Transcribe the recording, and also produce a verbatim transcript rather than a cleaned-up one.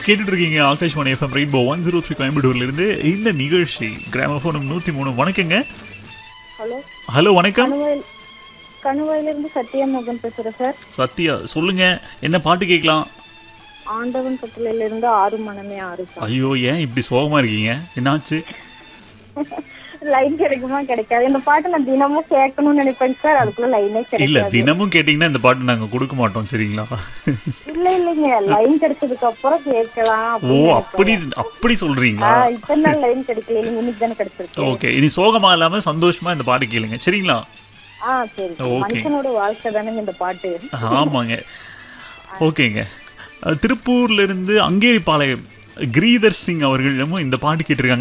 கேட்டுட்டு இருக்கீங்க Akashvani FM rainbow one zero three கோயம்புத்தூர்ல இருந்து இந்த நிகழ்ச்சி கிராமபோனும் நூத்தி மூணு. வணக்கங்க. ஹலோ ஹலோ வணக்கம். கணுவாயில இருந்து சத்யா மோகன் பேசுறேன் சார். சத்யா சொல்லுங்க, என்ன பாட்டு கேட்கலாம்? ஆண்டவன் கட்டளையில இருந்து ஆறு மனமே ஆறு. ஐயோ, ஏன் இப்படி சோகமா இருக்கீங்க? என்னாச்சு? லைன் கிடைக்குமா கிடைக்காது. இந்த பாட்டு நான் தினமும் கேட்கணும்னு நினைப்பேன் சார், அதுக்குள்ள லைனே இல்ல, கிடைக்காது. தினமும் கேட்டீங்கன்னா இந்த பாட்டு நாங்க கொடுக்க மாட்டோம், சரிங்களா? இல்ல இல்லைங்க, லைன் கிடைச்சதுக்கு அப்புறம் கேட்கலாம். ஓ, அப்படி அப்படி சொல்றீங்களா? இத்தனை நாள் லைன் கிடைக்கல, நீங்க இன்னைக்கு தானே கிடைச்சிருக்கு. ஓகே, இனி சோகமா இல்லாம சந்தோஷமா இந்த பாட்டு கேளுங்க, சரிங்களா? ஆ சரி. மனுஷனோட வாழ்க்கை தானே இந்த பாட்டு. ஆமாங்க. ஓகேங்க. திருப்பூர்ல இருந்து அங்கேரிபாளையம் கிரீதர் சிங் அவர்களும் இந்த பாட்டு கேட்டிருக்காங்க.